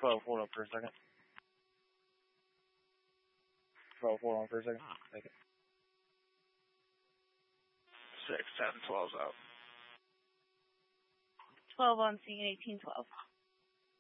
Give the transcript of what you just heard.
12, hold on for a second. 12, hold on for a second. Take it. 6, 10, 12's out. 12 on scene, 18, 12.